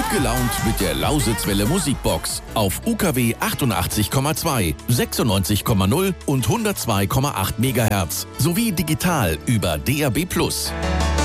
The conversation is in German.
gelaunt mit der Lausitzwelle Musikbox auf UKW 88,2, 96,0 und 102,8 MHz sowie digital über DAB+.